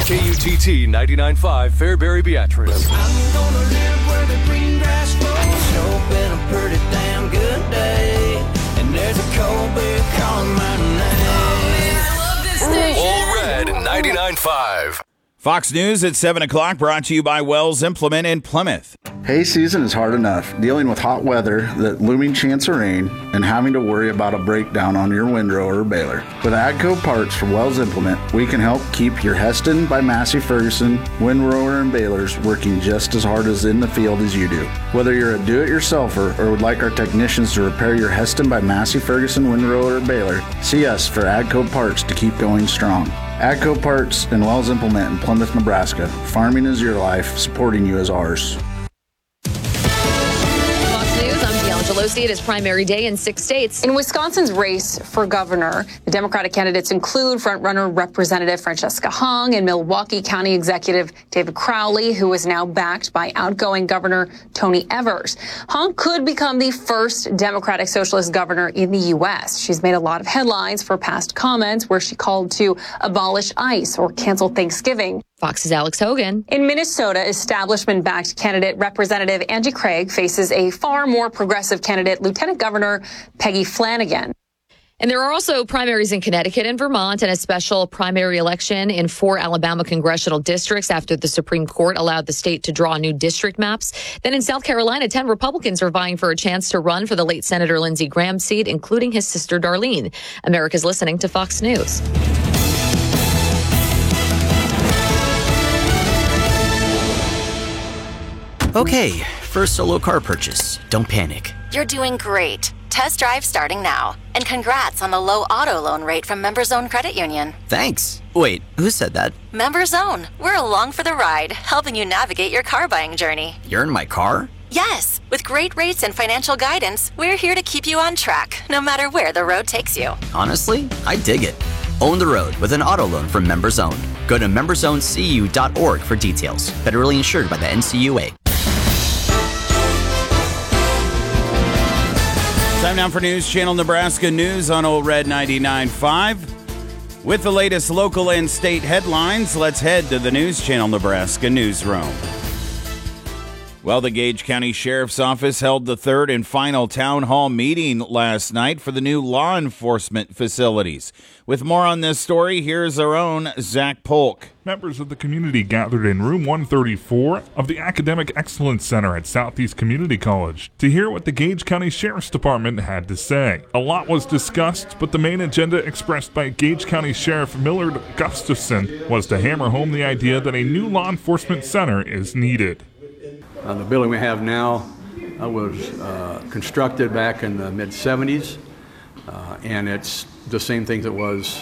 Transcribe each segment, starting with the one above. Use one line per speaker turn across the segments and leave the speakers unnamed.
KUTT 99.5 Fairbury Beatrice.
I'm gonna live where the green grass grows. It's been a pretty damn good day, and there's a cold beer calling my name. I love this station.
All Red 99.5.
Fox News at 7 o'clock, brought to you by Wells Implement in Plymouth.
Hay season is hard enough, dealing with hot weather, the looming chance of rain, and having to worry about a breakdown on your windrower or baler. With AGCO parts from Wells Implement, we can help keep your Heston by Massey Ferguson windrower and balers working just as hard as in the field as you do. Whether you're a do-it-yourselfer or would like our technicians to repair your Heston by Massey Ferguson windrower or baler, see us for AGCO parts to keep going strong. AGCO Parts and Wells Implement in Plymouth, Nebraska. Farming is your life, supporting you is ours.
Pelosi, it is primary day in 6 states.
In Wisconsin's race for governor, the Democratic candidates include frontrunner Representative Francesca Hung and Milwaukee County Executive David Crowley, who is now backed by outgoing Governor Tony Evers. Hung could become the first Democratic Socialist governor in the U.S. She's made a lot of headlines for past comments where she called to abolish ICE or cancel Thanksgiving.
Fox's Alex Hogan.
In Minnesota, establishment-backed candidate Representative Angie Craig faces a far more progressive candidate, Lieutenant Governor Peggy Flanagan.
And there are also primaries in Connecticut and Vermont and a special primary election in 4 Alabama congressional districts after the Supreme Court allowed the state to draw new district maps. Then in South Carolina, 10 Republicans are vying for a chance to run for the late Senator Lindsey Graham's seat, including his sister Darlene. America's listening to Fox News.
Okay, first solo car purchase. Don't panic.
You're doing great. Test drive starting now. And congrats on the low auto loan rate from MemberZone Credit Union.
Thanks. Wait, who said that?
MemberZone. We're along for the ride, helping you navigate your car buying journey.
You're in my car?
Yes. With great rates and financial guidance, we're here to keep you on track, no matter where the road takes you.
Honestly, I dig it. Own the road with an auto loan from MemberZone. Go to memberzonecu.org for details. Federally insured by the NCUA.
Time now for News Channel Nebraska News on Old Red 99.5. With the latest local and state headlines, let's head to the News Channel Nebraska newsroom. Well, the Gage County Sheriff's Office held the third and final town hall meeting last night for the new law enforcement facilities. With more on this story, here's our own Zach Polk.
Members of the community gathered in room 134 of the Academic Excellence Center at Southeast Community College to hear what the Gage County Sheriff's Department had to say. A lot was discussed, but the main agenda expressed by Gage County Sheriff Millard Gustafson was to hammer home the idea that a new law enforcement center is needed.
The building we have now was constructed back in the mid-'70s, and it's the same thing that was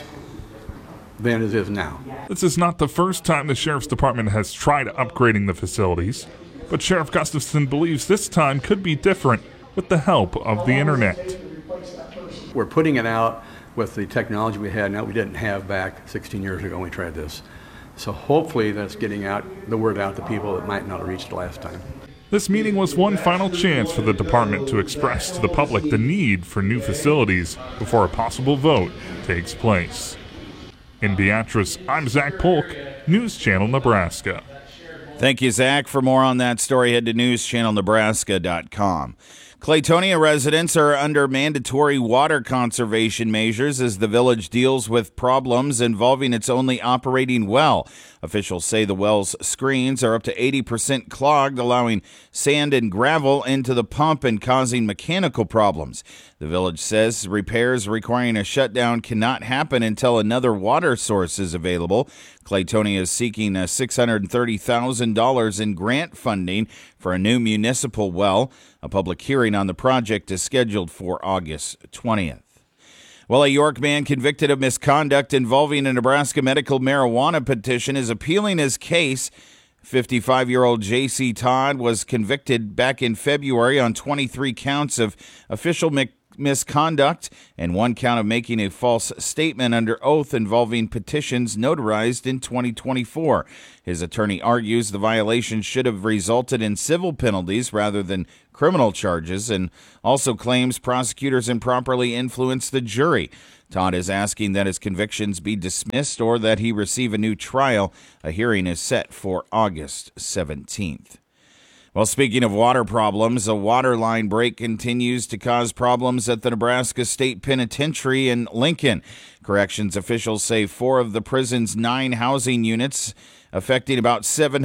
then as is now.
This is not the first time the Sheriff's Department has tried upgrading the facilities, but Sheriff Gustafson believes this time could be different with the help of the internet.
We're putting it out with the technology we had now we didn't have back 16 years ago when we tried this. So hopefully that's getting the word out to people that might not have reached last time.
This meeting was one final chance for the department to express to the public the need for new facilities before a possible vote takes place. In Beatrice, I'm Zach Polk, News Channel Nebraska.
Thank you, Zach. For more on that story, head to newschannelnebraska.com. Claytonia residents are under mandatory water conservation measures as the village deals with problems involving its only operating well. Officials say the well's screens are up to 80% clogged, allowing sand and gravel into the pump and causing mechanical problems. The village says repairs requiring a shutdown cannot happen until another water source is available. Claytonia is seeking $630,000 in grant funding for a new municipal well. A public hearing on the project is scheduled for August 20th. Well, a York man convicted of misconduct involving a Nebraska medical marijuana petition is appealing his case. 55-year-old J.C. Todd was convicted back in February on 23 counts of official misconduct and one count of making a false statement under oath involving petitions notarized in 2024. His attorney argues the violation should have resulted in civil penalties rather than criminal charges, and also claims prosecutors improperly influenced the jury. Todd is asking that his convictions be dismissed or that he receive a new trial. A hearing is set for August 17th. Well, speaking of water problems, a water line break continues to cause problems at the Nebraska State Penitentiary in Lincoln. Corrections officials say 4 of the prison's 9 housing units, affecting about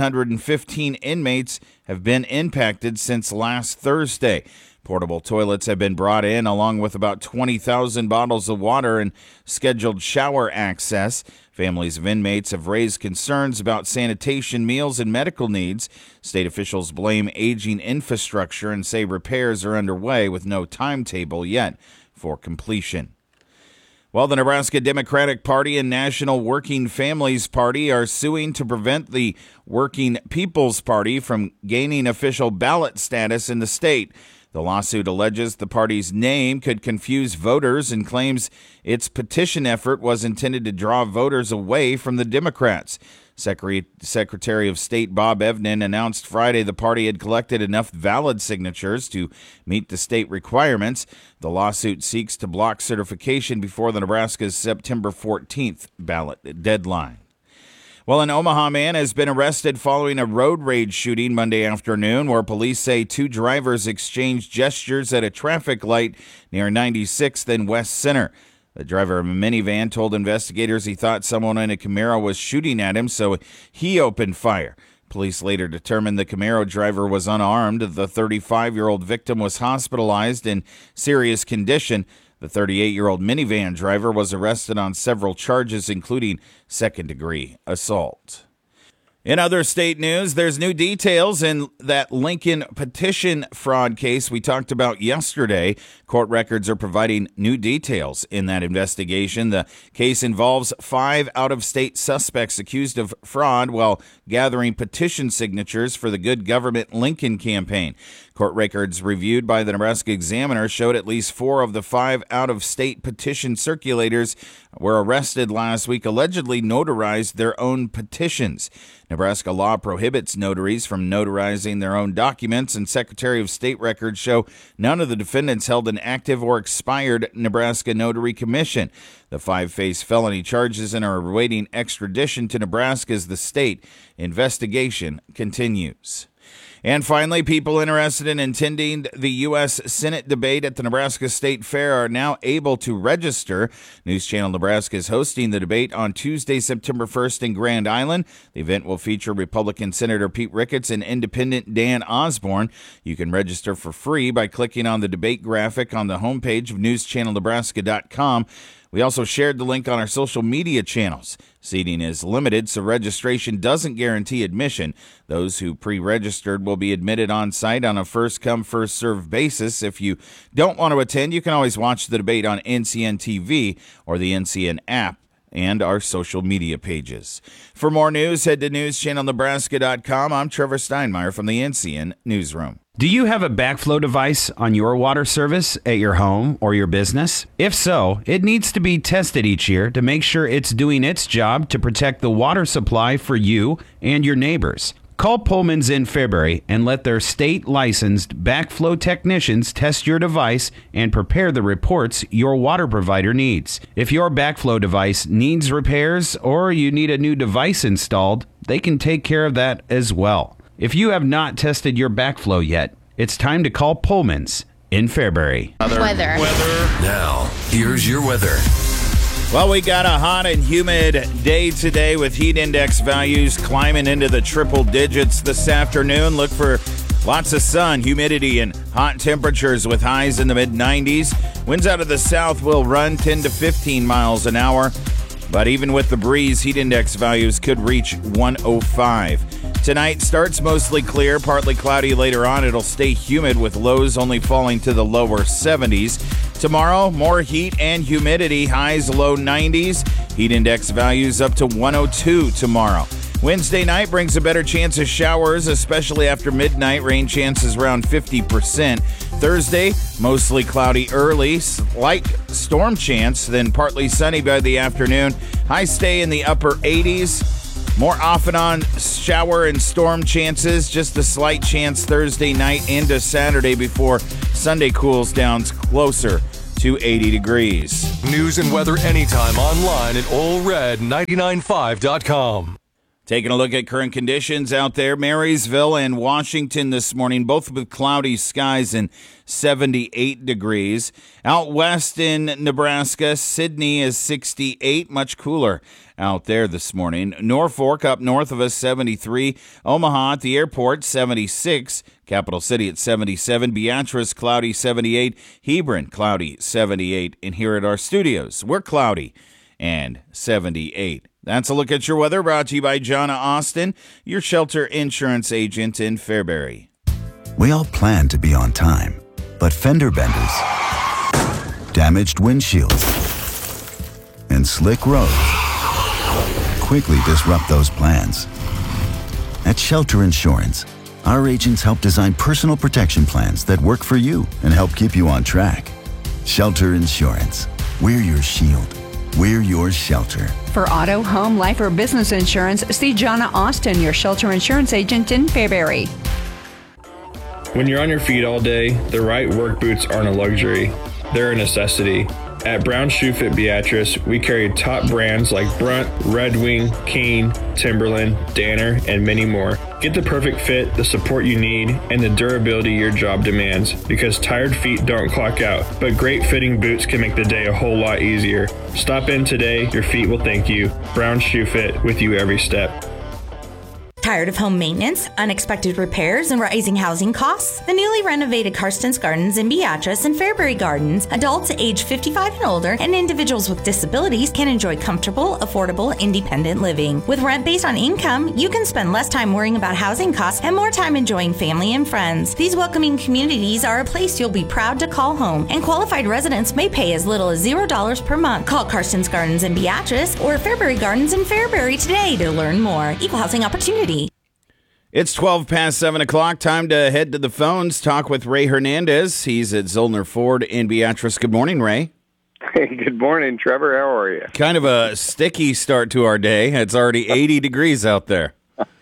715 inmates, have been impacted since last Thursday. Portable toilets have been brought in, along with about 20,000 bottles of water and scheduled shower access. Families of inmates have raised concerns about sanitation, meals, and medical needs. State officials blame aging infrastructure and say repairs are underway with no timetable yet for completion. Well, the Nebraska Democratic Party and National Working Families Party are suing to prevent the Working People's Party from gaining official ballot status in the state. The lawsuit alleges the party's name could confuse voters and claims its petition effort was intended to draw voters away from the Democrats. Secretary of State Bob Evnen announced Friday the party had collected enough valid signatures to meet the state requirements. The lawsuit seeks to block certification before the Nebraska's September 14th ballot deadline. Well, an Omaha man has been arrested following a road rage shooting Monday afternoon, where police say 2 drivers exchanged gestures at a traffic light near 96th and West Center. The driver of a minivan told investigators he thought someone in a Camaro was shooting at him, so he opened fire. Police later determined the Camaro driver was unarmed. The 35-year-old victim was hospitalized in serious condition. The 38-year-old minivan driver was arrested on several charges, including second-degree assault. In other state news, there's new details in that Lincoln petition fraud case we talked about yesterday. Court records are providing new details in that investigation. The case involves 5 out-of-state suspects accused of fraud while gathering petition signatures for the Good Government Lincoln campaign. Court records reviewed by the Nebraska Examiner showed at least 4 of the 5 out-of-state petition circulators were arrested last week, allegedly notarized their own petitions. Nebraska law prohibits notaries from notarizing their own documents, and Secretary of State records show none of the defendants held an active or expired Nebraska Notary Commission. The 5 face felony charges and are awaiting extradition to Nebraska as the state investigation continues. And finally, people interested in attending the U.S. Senate debate at the Nebraska State Fair are now able to register. News Channel Nebraska is hosting the debate on Tuesday, September 1st in Grand Island. The event will feature Republican Senator Pete Ricketts and Independent Dan Osborne. You can register for free by clicking on the debate graphic on the homepage of newschannelnebraska.com. We also shared the link on our social media channels. Seating is limited, so registration doesn't guarantee admission. Those who pre-registered will be admitted on site on a first-come, first-served basis. If you don't want to attend, you can always watch the debate on NCN TV or the NCN app and our social media pages. For more news, head to newschannelnebraska.com. I'm Trevor Steinmeier from the NCN Newsroom.
Do you have a backflow device on your water service at your home or your business? If so, it needs to be tested each year to make sure it's doing its job to protect the water supply for you and your neighbors. Call Pullman's in February and let their state-licensed backflow technicians test your device and prepare the reports your water provider needs. If your backflow device needs repairs or you need a new device installed, they can take care of that as well. If you have not tested your backflow yet, it's time to call Pullman's in February.
Weather.
Now, here's your weather.
Well, we got a hot and humid day today with heat index values climbing into the triple digits this afternoon. Look for lots of sun, humidity, and hot temperatures with highs in the mid-90s. Winds out of the south will run 10 to 15 miles an hour. But even with the breeze, heat index values could reach 105. Tonight starts mostly clear, partly cloudy later on. It'll stay humid with lows only falling to the lower 70s. Tomorrow, more heat and humidity, highs low 90s. Heat index values up to 102 tomorrow. Wednesday night brings a better chance of showers, especially after midnight. Rain chances around 50%. Thursday, mostly cloudy early, slight storm chance, then partly sunny by the afternoon. Highs stay in the upper 80s. More off and on shower and storm chances. Just a slight chance Thursday night into Saturday before Sunday cools down closer to 80 degrees.
News and weather anytime online at allred995.com.
Taking a look at current conditions out there, Marysville and Washington this morning, both with cloudy skies and 78 degrees. Out west in Nebraska, Sydney is 68, much cooler out there this morning. Norfolk up north of us, 73. Omaha at the airport, 76. Capital City at 77. Beatrice, cloudy, 78. Hebron, cloudy, 78. And here at our studios, we're cloudy and 78. That's a look at your weather, brought to you by Jonna Austin, your shelter insurance agent in Fairbury.
We all plan to be on time, but fender benders, damaged windshields, and slick roads quickly disrupt those plans. At Shelter Insurance, our agents help design personal protection plans that work for you and help keep you on track. Shelter Insurance. We're your shield. We're your shelter.
For auto, home, life, or business insurance, see Jonna Austin, your shelter insurance agent in Fairbury.
When you're on your feet all day, the right work boots aren't a luxury. They're a necessity. At Brown Shoe Fit Beatrice, we carry top brands like Brunt, Red Wing, Kane, Timberland, Danner, and many more. Get the perfect fit, the support you need, and the durability your job demands, because tired feet don't clock out, but great fitting boots can make the day a whole lot easier. Stop in today, your feet will thank you. Brown Shoe Fit, with you every step.
Tired of home maintenance, unexpected repairs, and rising housing costs? The newly renovated Karsten's Gardens in Beatrice and Fairbury Gardens, adults age 55 and older, and individuals with disabilities can enjoy comfortable, affordable, independent living. With rent based on income, you can spend less time worrying about housing costs and more time enjoying family and friends. These welcoming communities are a place you'll be proud to call home, and qualified residents may pay as little as $0 per month. Call Karsten's Gardens in Beatrice or Fairbury Gardens in Fairbury today to learn more. Equal housing opportunity.
It's 12 past 7 o'clock. Time to head to the phones, talk with Ray Hernandez. He's at Zollner Ford in Beatrice. Good morning, Ray.
Hey, good morning, Trevor. How are you?
Kind of a sticky start to our day. It's already 80 degrees out there.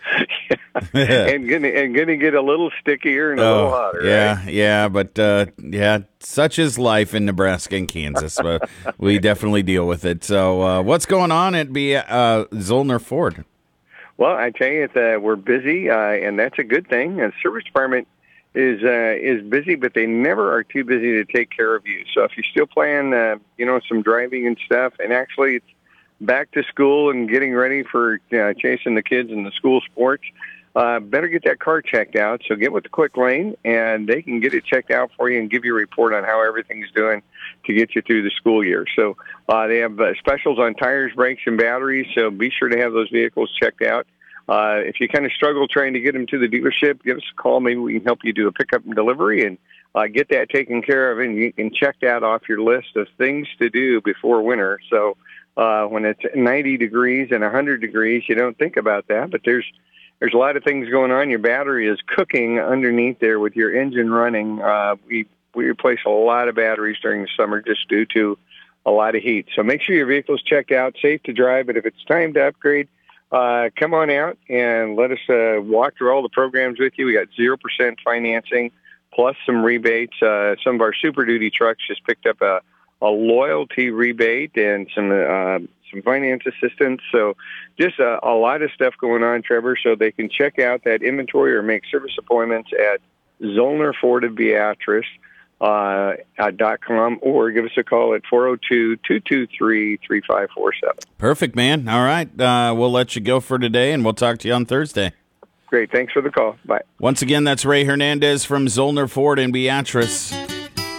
and gonna get a little stickier and a little hotter.
Yeah,
right?
yeah, but such is life in Nebraska and Kansas. We definitely deal with it. So what's going on at Zollner Ford?
Well, I tell you, we're busy, and that's a good thing. The service department is busy, but they never are too busy to take care of you. So if you still plan, some driving and stuff, and actually it's back to school and getting ready for chasing the kids in the school sports, better get that car checked out. So get with the Quick Lane, and they can get it checked out for you and give you a report on how everything's doing to get you through the school year. So they have specials on tires, brakes, and batteries, so be sure to have those vehicles checked out. If you kind of struggle trying to get them to the dealership, give us a call. Maybe we can help you do a pickup and delivery and get that taken care of, and you can check that off your list of things to do before winter. So when it's 90 degrees and 100 degrees, you don't think about that, but there's a lot of things going on. Your battery is cooking underneath there with your engine running. We replace a lot of batteries during the summer just due to a lot of heat. So make sure your vehicle's checked out, safe to drive, but if it's time to upgrade, come on out and let us walk through all the programs with you. We got 0% financing plus some rebates. Some of our Super Duty trucks just picked up a loyalty rebate and some finance assistance. So just a lot of stuff going on, Trevor, so they can check out that inventory or make service appointments at Zollner Ford of Beatrice. .com or give us a call at 402-223-3547.
Perfect, man. All right. We'll let you go for today, and we'll talk to you on Thursday.
Great. Thanks for the call. Bye.
Once again, that's Ray Hernandez from Zollner Ford in Beatrice.